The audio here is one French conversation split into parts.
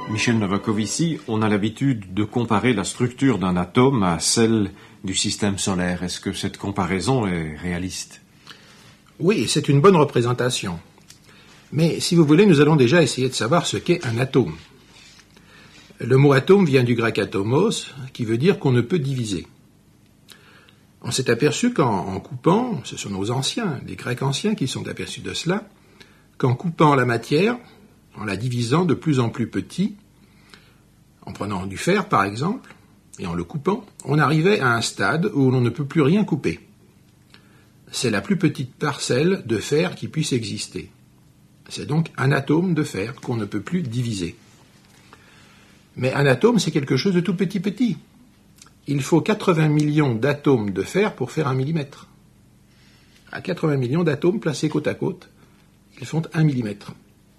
Michel Novakovici, on a l'habitude de comparer la structure d'un atome à celle du système solaire. Est-ce que cette comparaison est réaliste? Oui, c'est une bonne représentation. Mais si vous voulez, nous allons déjà essayer de savoir ce qu'est un atome. Le mot atome vient du grec atomos, qui veut dire qu'on ne peut diviser. On s'est aperçu qu'en coupant, ce sont nos anciens, les Grecs anciens qui sont aperçus de cela, qu'en coupant la matière, en la divisant de plus en plus petit, en prenant du fer par exemple, et en le coupant, on arrivait à un stade où l'on ne peut plus rien couper. C'est la plus petite parcelle de fer qui puisse exister. C'est donc un atome de fer qu'on ne peut plus diviser. Mais un atome, c'est quelque chose de tout petit. Il faut 80 millions d'atomes de fer pour faire 1 millimètre. À 80 millions d'atomes placés côte à côte, ils font 1 millimètre.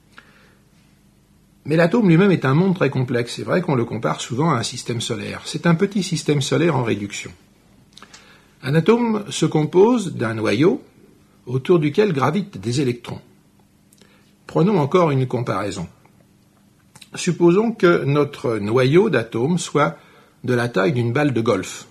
Mais l'atome lui-même est un monde très complexe. C'est vrai qu'on le compare souvent à un système solaire. C'est un petit système solaire en réduction. Un atome se compose d'un noyau autour duquel gravitent des électrons. Prenons encore une comparaison. Supposons que notre noyau d'atome soit de la taille d'une balle de golf.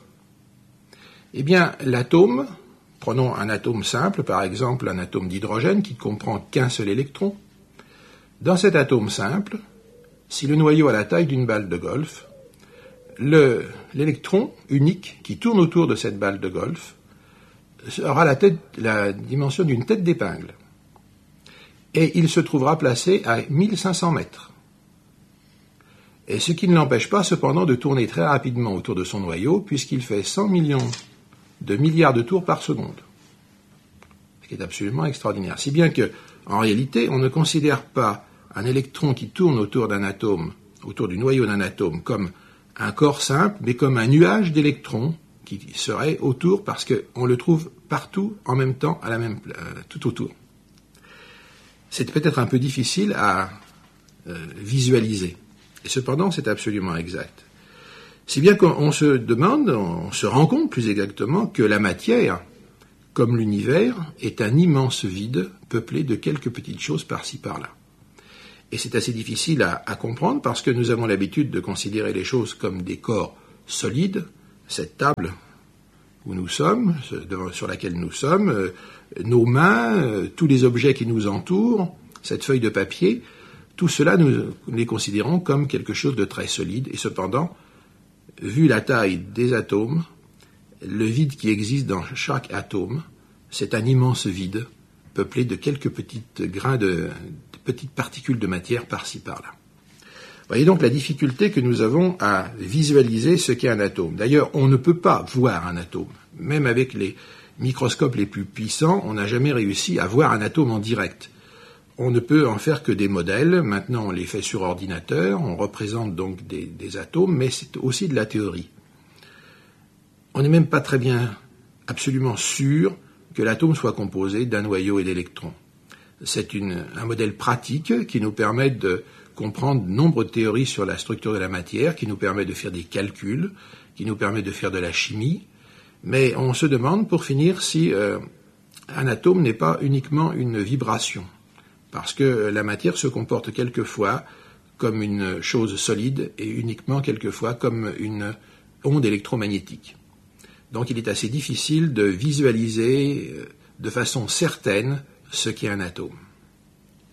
Eh bien, l'atome, prenons un atome simple, par exemple un atome d'hydrogène qui ne comprend qu'un seul électron. Dans cet atome simple, si le noyau a la taille d'une balle de golf, l'électron unique qui tourne autour de cette balle de golf aura la dimension d'une tête d'épingle. Et il se trouvera placé à 1500 mètres. Et ce qui ne l'empêche pas cependant de tourner très rapidement autour de son noyau, puisqu'il fait 100 millions de milliards de tours par seconde. Ce qui est absolument extraordinaire. Si bien que, en réalité, on ne considère pas un électron qui tourne autour d'un atome, autour du noyau d'un atome, comme un corps simple, mais comme un nuage d'électrons qui serait autour, parce qu'on le trouve partout, en même temps, tout autour. C'est peut-être un peu difficile à visualiser. Et cependant, c'est absolument exact. Si bien qu'on se demande, on se rend compte plus exactement que la matière, comme l'univers, est un immense vide peuplé de quelques petites choses par-ci par-là. Et c'est assez difficile à comprendre parce que nous avons l'habitude de considérer les choses comme des corps solides. Cette table où nous sommes, sur laquelle nous sommes, nos mains, tous les objets qui nous entourent, cette feuille de papier, tout cela, nous les considérons comme quelque chose de très solide. Et cependant, vu la taille des atomes, le vide qui existe dans chaque atome, c'est un immense vide peuplé de quelques petites grains de petites particules de matière par-ci par-là. Voyez donc la difficulté que nous avons à visualiser ce qu'est un atome. D'ailleurs, on ne peut pas voir un atome. Même avec les microscopes les plus puissants, on n'a jamais réussi à voir un atome en direct. On ne peut en faire que des modèles. Maintenant, on les fait sur ordinateur. On représente donc des atomes, mais c'est aussi de la théorie. On n'est même pas très bien, absolument sûr que l'atome soit composé d'un noyau et d'électrons. C'est un modèle pratique qui nous permet de comprendre de nombreuses théories sur la structure de la matière, qui nous permet de faire des calculs, qui nous permet de faire de la chimie. Mais on se demande, pour finir, si un atome n'est pas uniquement une vibration. Parce que la matière se comporte quelquefois comme une chose solide et uniquement quelquefois comme une onde électromagnétique. Donc il est assez difficile de visualiser de façon certaine ce qu'est un atome.